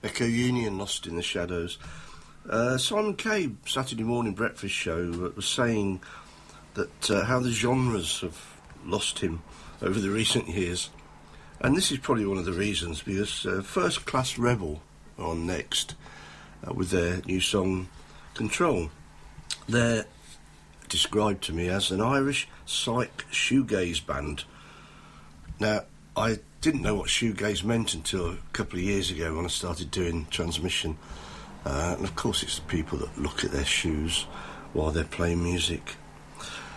Echo Union, Lost in the Shadows. Simon Cable, Saturday morning breakfast show, was saying that how the genres have lost him over the recent years. And this is probably one of the reasons, because First Class Rebel are on next with their new song Control. They're described to me as an Irish psych shoegaze band. Now, I didn't know what shoegaze meant until a couple of years ago when I started doing transmission. And of course it's the people that look at their shoes while they're playing music.